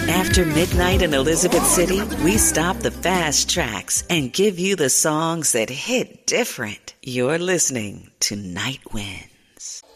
After midnight in Elizabeth City, we stop the fast tracks and give you the songs that hit different. You're listening to Night Winds.